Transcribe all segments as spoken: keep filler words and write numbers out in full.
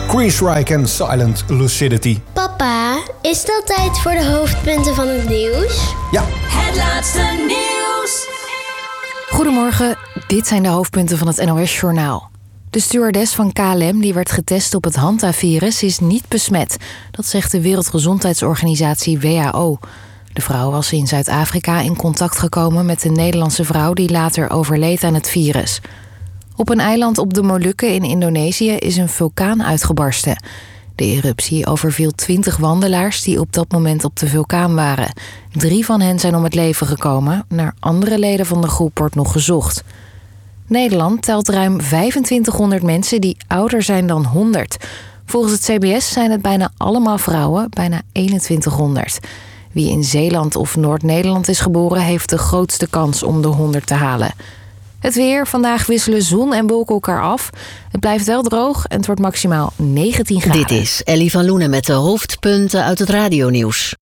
Queensryche en Silent Lucidity. Papa, is dat tijd voor de hoofdpunten van het nieuws? Ja. Het laatste nieuws. Goedemorgen, dit zijn de hoofdpunten van het N O S-journaal. De stewardess van K L M die werd getest op het Hanta-virus is niet besmet. Dat zegt de Wereldgezondheidsorganisatie W H O. De vrouw was in Zuid-Afrika in contact gekomen met een Nederlandse vrouw die later overleed aan het virus. Op een eiland op de Molukken in Indonesië is een vulkaan uitgebarsten. De eruptie overviel twintig wandelaars die op dat moment op de vulkaan waren. Drie van hen zijn om het leven gekomen. Naar andere leden van de groep wordt nog gezocht. Nederland telt ruim vijfentwintighonderd mensen die ouder zijn dan honderd. Volgens het C B S zijn het bijna allemaal vrouwen, bijna eenentwintighonderd. Wie in Zeeland of Noord-Nederland is geboren heeft de grootste kans om de honderd te halen. Het weer. Vandaag wisselen zon en wolken elkaar af. Het blijft wel droog en het wordt maximaal negentien graden. Dit is Ellie van Loenen met de hoofdpunten uit het radionieuws.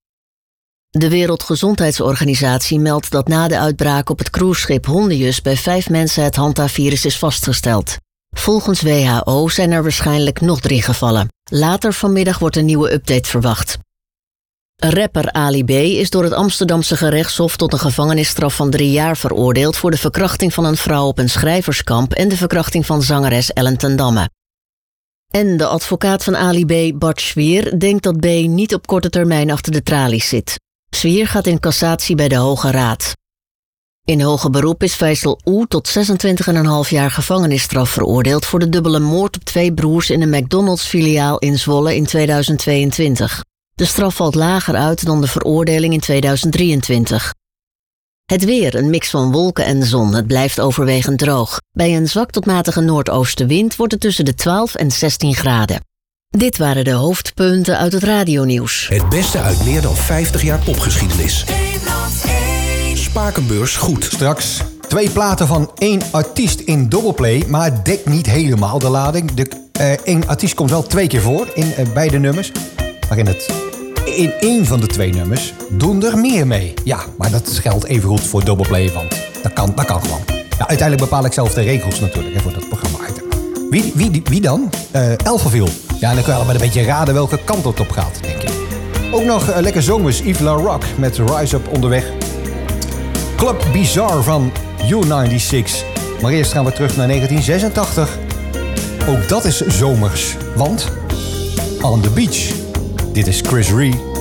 De Wereldgezondheidsorganisatie meldt dat na de uitbraak op het cruiseschip Hondius bij vijf mensen het Hanta-virus is vastgesteld. Volgens W H O zijn er waarschijnlijk nog drie gevallen. Later vanmiddag wordt een nieuwe update verwacht. Rapper Ali B. is door het Amsterdamse gerechtshof tot een gevangenisstraf van drie jaar veroordeeld voor de verkrachting van een vrouw op een schrijverskamp en de verkrachting van zangeres Ellen ten Damme. En de advocaat van Ali B., Bart Zwier, denkt dat B. niet op korte termijn achter de tralies zit. Zwier gaat in cassatie bij de Hoge Raad. In hoger beroep is Faisal Oe tot zesentwintig komma vijf jaar gevangenisstraf veroordeeld voor de dubbele moord op twee broers in een McDonald's-filiaal in Zwolle in tweeduizend tweeëntwintig. De straf valt lager uit dan de veroordeling in tweeduizend drieëntwintig. Het weer, een mix van wolken en zon. Het blijft overwegend droog. Bij een zwak tot matige noordoostenwind wordt het tussen de twaalf en zestien graden. Dit waren de hoofdpunten uit het radionieuws. Het beste uit meer dan vijftig jaar popgeschiedenis. Spakenbeurs goed. Straks twee platen van één artiest in doubleplay, maar het dekt niet helemaal de lading. De, uh, één artiest komt wel twee keer voor in uh, beide nummers. Maar in, het, in één van de twee nummers doen er meer mee. Ja, maar dat geldt evengoed voor doubleplay, want dat kan, dat kan gewoon. Ja, uiteindelijk bepaal ik zelf de regels natuurlijk hè, voor dat programma-item. Wie, wie, wie dan? Uh, Elphaville. Ja, en dan kun je allemaal een beetje raden welke kant het op gaat, denk ik. Ook nog uh, lekker zomers, Yves La Rock met Rise Up onderweg. Club Bizarre van U negenenzestig. Maar eerst gaan we terug naar negentien zesentachtig. Ook dat is zomers, want On the Beach. Dit is Chris Rea.